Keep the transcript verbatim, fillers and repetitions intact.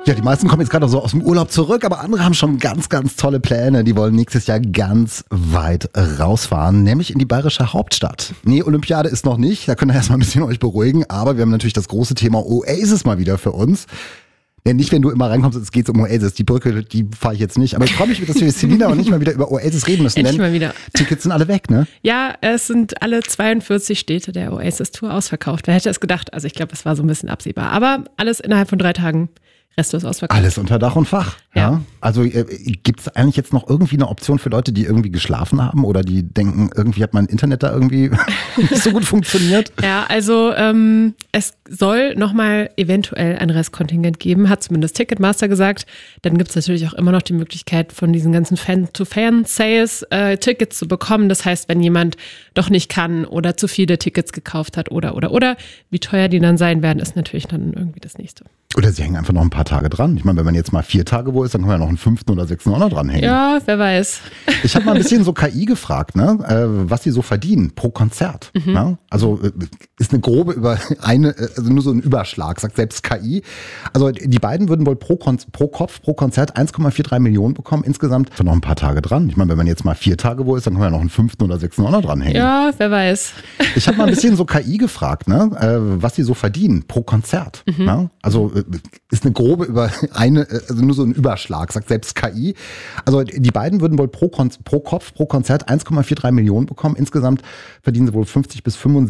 Ja, die meisten kommen jetzt gerade so aus dem Urlaub zurück, aber andere haben schon ganz, ganz tolle Pläne. Die wollen nächstes Jahr ganz weit rausfahren, nämlich in die bayerische Hauptstadt. Nee, Olympiade ist noch nicht, da könnt ihr erstmal ein bisschen euch beruhigen, aber wir haben natürlich das große Thema Oasis mal wieder für uns. Denn nicht, wenn du immer reinkommst, es geht um Oasis. Die Brücke, die fahre ich jetzt nicht. Aber ich freue mich, dass wir mit Selina und nicht mal wieder über Oasis reden müssen. Endlich denn mal wieder. Tickets sind alle weg, ne? Ja, es sind alle zweiundvierzig Städte der Oasis-Tour ausverkauft. Wer hätte es gedacht? Also ich glaube, das war so ein bisschen absehbar. Aber alles innerhalb von drei Tagen. Restlos ausverkauft. Alles unter Dach und Fach. Ja. ja. Also äh, gibt es eigentlich jetzt noch irgendwie eine Option für Leute, die irgendwie geschlafen haben oder die denken, irgendwie hat mein Internet da irgendwie nicht so gut funktioniert? Ja, also ähm, es soll nochmal eventuell ein Restkontingent geben, hat zumindest Ticketmaster gesagt. Dann gibt es natürlich auch immer noch die Möglichkeit, von diesen ganzen Fan-to-Fan-Sales äh, Tickets zu bekommen. Das heißt, wenn jemand doch nicht kann oder zu viele Tickets gekauft hat oder, oder, oder, wie teuer die dann sein werden, ist natürlich dann irgendwie das Nächste. Oder sie hängen einfach noch ein paar Tage dran. Ich meine, wenn man jetzt mal vier Tage wo ist, dann kann man ja noch einen fünften oder sechsten auch noch dranhängen. Ja, wer weiß. Ich habe mal ein bisschen so K I gefragt, ne, äh, was die so verdienen pro Konzert. Mhm. Ne? Also äh, ist eine grobe über eine, also nur so ein Überschlag, sagt selbst K I. Also die beiden würden wohl pro, Kon- pro Kopf, pro Konzert eins Komma vierunddreißig Millionen bekommen. Insgesamt noch ein paar Tage dran. Ich meine, wenn man jetzt mal vier Tage wo ist, dann kann man ja noch einen fünften oder sechsten auch noch dranhängen. Ja, wer weiß. Ich habe mal ein bisschen so K I gefragt, ne, äh, was die so verdienen pro Konzert. Mhm. Ne? Also äh, ist eine grobe über eine, also nur so ein Überschlag, sagt selbst K I. Also die beiden würden wohl pro, Kon- pro Kopf, pro Konzert eins Komma vierunddreißig Millionen bekommen. Insgesamt verdienen sie wohl fünfzig bis fünfundsiebzig